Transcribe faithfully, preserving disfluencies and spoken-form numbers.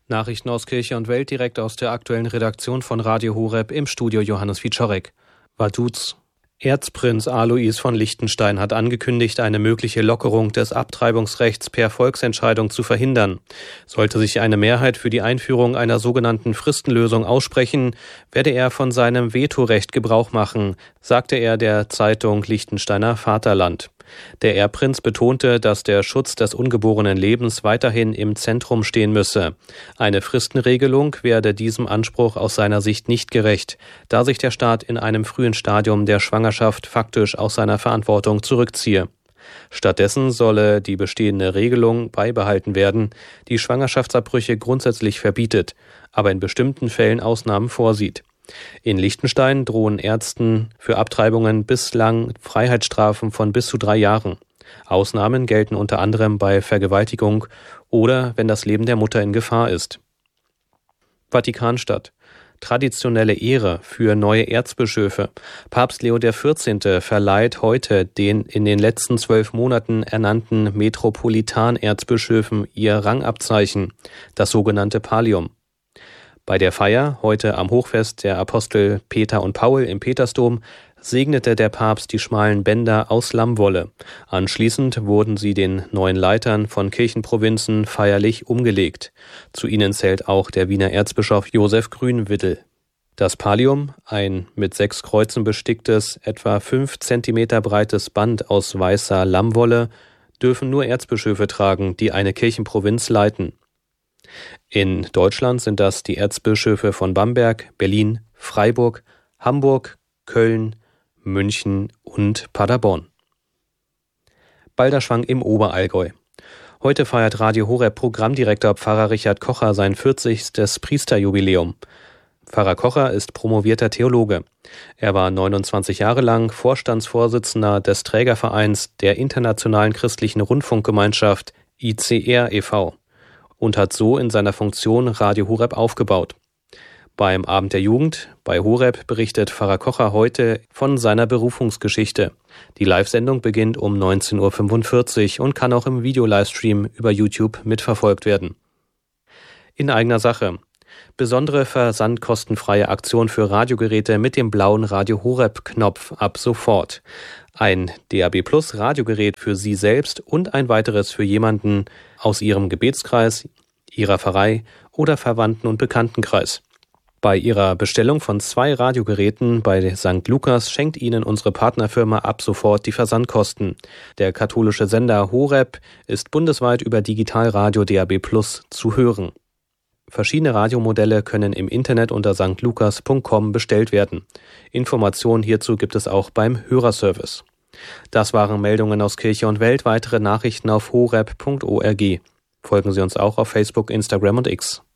Nachrichten aus Kirche und Welt direkt aus der aktuellen Redaktion von Radio Horeb, im Studio Johannes Wieczorek. Vaduz. Erzprinz Alois von Liechtenstein hat angekündigt, eine mögliche Lockerung des Abtreibungsrechts per Volksentscheidung zu verhindern. Sollte sich eine Mehrheit für die Einführung einer sogenannten Fristenlösung aussprechen, werde er von seinem Vetorecht Gebrauch machen, sagte er der Zeitung Liechtensteiner Vaterland. Der Erbprinz betonte, dass der Schutz des ungeborenen Lebens weiterhin im Zentrum stehen müsse. Eine Fristenregelung werde diesem Anspruch aus seiner Sicht nicht gerecht, da sich der Staat in einem frühen Stadium der Schwangerschaft faktisch aus seiner Verantwortung zurückziehe. Stattdessen solle die bestehende Regelung beibehalten werden, die Schwangerschaftsabbrüche grundsätzlich verbietet, aber in bestimmten Fällen Ausnahmen vorsieht. In Liechtenstein drohen Ärzten für Abtreibungen bislang Freiheitsstrafen von bis zu drei Jahren. Ausnahmen gelten unter anderem bei Vergewaltigung oder wenn das Leben der Mutter in Gefahr ist. Vatikanstadt. Traditionelle Ehre für neue Erzbischöfe. Papst Leo der vierzehnte verleiht heute den in den letzten zwölf Monaten ernannten Metropolitan-Erzbischöfen ihr Rangabzeichen, das sogenannte Pallium. Bei der Feier, heute am Hochfest der Apostel Peter und Paul im Petersdom, segnete der Papst die schmalen Bänder aus Lammwolle. Anschließend wurden sie den neuen Leitern von Kirchenprovinzen feierlich umgelegt. Zu ihnen zählt auch der Wiener Erzbischof Josef Grünwittel. Das Pallium, ein mit sechs Kreuzen besticktes, etwa fünf Zentimeter breites Band aus weißer Lammwolle, dürfen nur Erzbischöfe tragen, die eine Kirchenprovinz leiten. In Deutschland sind das die Erzbischöfe von Bamberg, Berlin, Freiburg, Hamburg, Köln, München und Paderborn. Balderschwang im Oberallgäu. Heute feiert Radio Horeb Programmdirektor Pfarrer Richard Kocher sein vierzigstes Priesterjubiläum. Pfarrer Kocher ist promovierter Theologe. Er war neunundzwanzig Jahre lang Vorstandsvorsitzender des Trägervereins der Internationalen Christlichen Rundfunkgemeinschaft I C R e V und hat so in seiner Funktion Radio Horeb aufgebaut. Beim Abend der Jugend bei Horeb berichtet Pfarrer Kocher heute von seiner Berufungsgeschichte. Die Live-Sendung beginnt um neunzehn Uhr fünfundvierzig und kann auch im Video-Livestream über YouTube mitverfolgt werden. In eigener Sache. Besondere versandkostenfreie Aktion für Radiogeräte mit dem blauen Radio Horeb-Knopf ab sofort. Ein D A B Plus Radiogerät für Sie selbst und ein weiteres für jemanden aus Ihrem Gebetskreis, Ihrer Pfarrei oder Verwandten- und Bekanntenkreis. Bei Ihrer Bestellung von zwei Radiogeräten bei Sankt Lukas schenkt Ihnen unsere Partnerfirma ab sofort die Versandkosten. Der katholische Sender Horeb ist bundesweit über Digitalradio D A B Plus zu hören. Verschiedene Radiomodelle können im Internet unter sankt lukas punkt com bestellt werden. Informationen hierzu gibt es auch beim Hörerservice. Das waren Meldungen aus Kirche und Welt. Weitere Nachrichten auf horeb punkt org. Folgen Sie uns auch auf Facebook, Instagram und X.